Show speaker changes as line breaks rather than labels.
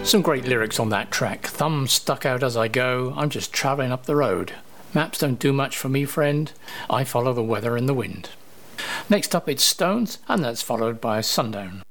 Some great lyrics on that track. Thumb stuck out as I go, I'm just travelling up the road. Maps don't do much for me, friend. I follow the weather and the wind. Next up it's Stones, and that's followed by Sundown.